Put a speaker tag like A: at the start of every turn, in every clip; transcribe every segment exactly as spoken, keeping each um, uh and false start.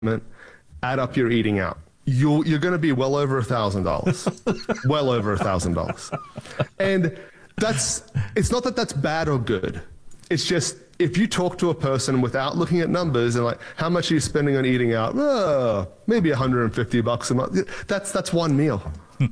A: add up your eating out. You'll, you're going to be well over a thousand dollars, well over a thousand dollars. And that's, it's not that that's bad or good. It's just, if you talk to a person without looking at numbers and like, how much are you spending on eating out? Oh, maybe one hundred fifty bucks a month. That's, that's one meal.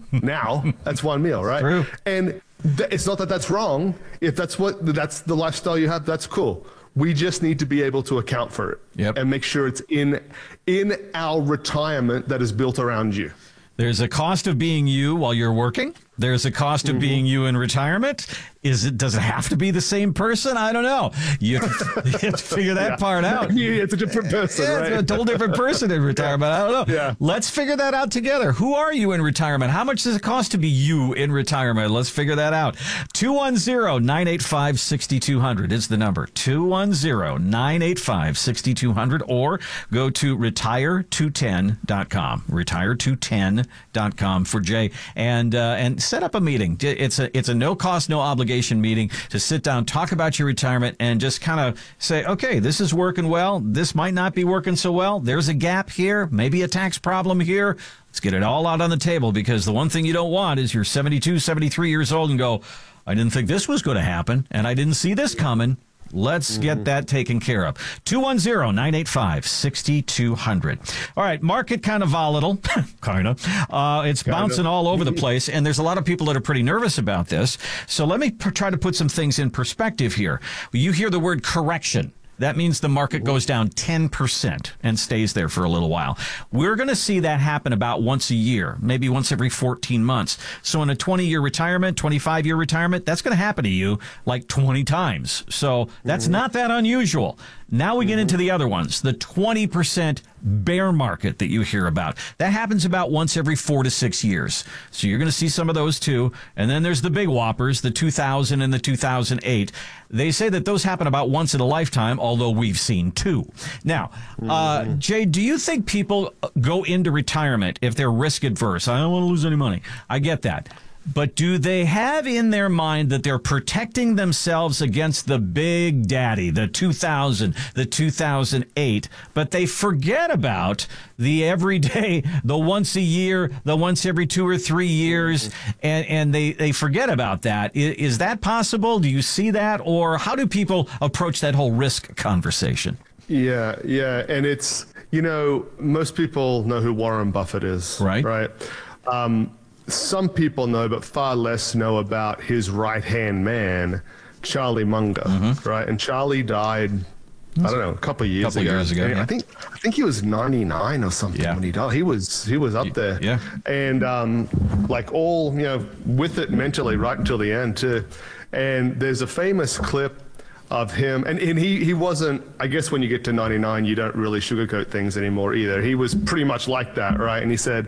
A: Now that's one meal, right?
B: True.
A: And th- it's not that that's wrong. If that's what, that's the lifestyle you have, that's cool. We just need to be able to account for it.
B: Yep.
A: And make sure it's in, in our retirement that is built around you.
B: There's a cost of being you while you're working. There's a cost of mm-hmm. being you in retirement. Is it? Does it have to be the same person? I don't know. You have to, you have to figure that
A: yeah.
B: part out.
A: Yeah, it's a different person,
B: yeah,
A: right?
B: It's a whole different person in retirement. I don't know.
A: Yeah.
B: Let's figure that out together. Who are you in retirement? How much does it cost to be you in retirement? Let's figure that out. two one zero, nine eight five, six two zero zero is the number. two one zero, nine eight five, six two zero zero or go to retire two ten dot com. retire two ten dot com for Jay and uh, and set up a meeting. It's a it's a no cost, no obligation meeting to sit down, talk about your retirement, and just kind of say, okay, this is working well. This might not be working so well. There's a gap here, maybe a tax problem here. Let's get it all out on the table, because the one thing you don't want is you're seventy-two, seventy-three years old and go, I didn't think this was going to happen, and I didn't see this coming. Let's mm-hmm. get that taken care of. two one zero, nine eight five, six two zero zero. All right, market kind of volatile, kind of. Uh, it's kind bouncing of. all over the place, and there's a lot of people that are pretty nervous about this. So let me p- try to put some things in perspective here. You hear the word correction. That means the market goes down ten percent and stays there for a little while. We're going to see that happen about once a year, maybe once every fourteen months. So in a twenty-year retirement, twenty-five-year retirement, that's going to happen to you like twenty times. So that's mm-hmm. not that unusual. Now we get into the other ones, the twenty percent bear market that you hear about. That happens about once every four to six years. So you're going to see some of those too. And then there's the big whoppers, the two thousand and the two thousand eight. They say that those happen about once in a lifetime, although we've seen two. Now, uh, Jay, do you think people go into retirement if they're risk adverse? I don't want to lose any money. I get that. But do they have in their mind that they're protecting themselves against the big daddy, the two thousand, the two thousand eight, but they forget about the everyday, the once a year, the once every two or three years, and, and they, they forget about that? Is, is that possible? Do you see that? Or how do people approach that whole risk conversation?
A: Yeah, yeah. And it's, you know, most people know who Warren Buffett is.
B: Right.
A: Right. Um, Some people know, but far less know about his right-hand man, Charlie Munger, mm-hmm. right? And Charlie died, I don't know, a couple of years
B: couple
A: ago.
B: years ago yeah.
A: I think I think he was ninety-nine or something
B: yeah.
A: when he died. He was he was up there,
B: yeah.
A: And um, like all, you know, with it mentally right until the end too. And there's a famous clip of him, and, and he he wasn't. I guess when you get to ninety-nine, you don't really sugarcoat things anymore either. He was pretty much like that, right? And he said,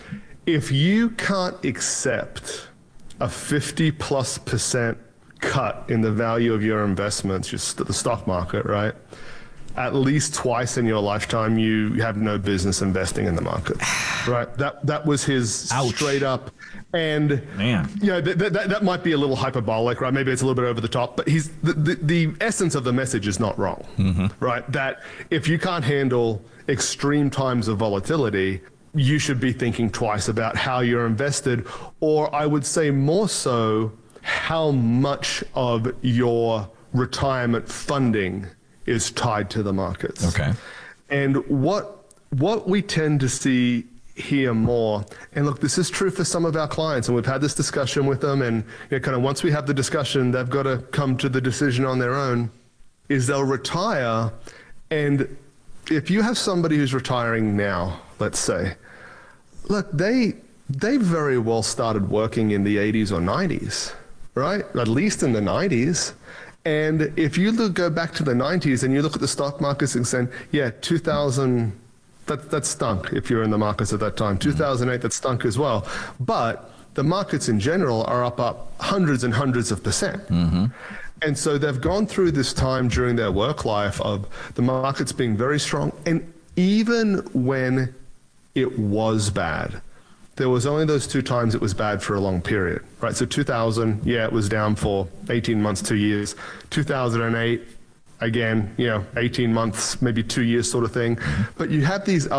A: if you can't accept a fifty plus percent cut in the value of your investments, just the stock market, right? At least twice in your lifetime, you have no business investing in the market, right? That that was his
B: Ouch.
A: straight up. And,
B: Man.
A: you know, th- th- that might be a little hyperbolic, right? Maybe it's a little bit over the top, but he's the, the, the essence of the message is not wrong, mm-hmm. right? That if you can't handle extreme times of volatility, you should be thinking twice about how you're invested, or I would say more so, how much of your retirement funding is tied to the markets.
B: Okay.
A: And what what we tend to see here more, and look, this is true for some of our clients, and we've had this discussion with them, and you know, kind of once we have the discussion, they've got to come to the decision on their own, is they'll retire, and if you have somebody who's retiring now, let's say, look, they they very well started working in the eighties or nineties, right? At least in the nineties. And if you look, go back to the nineties and you look at the stock markets and say, yeah, two thousand, that, that stunk if you're in the markets at that time. Mm-hmm. two thousand eight, that stunk as well. But the markets in general are up, up hundreds and hundreds of percent. Mm-hmm. And so they've gone through this time during their work life of the markets being very strong. And even when it was bad, there was only those two times it was bad for a long period, right? So two thousand, yeah, it was down for eighteen months, two years. two thousand eight, again, you know, eighteen months, maybe two years sort of thing. But you have these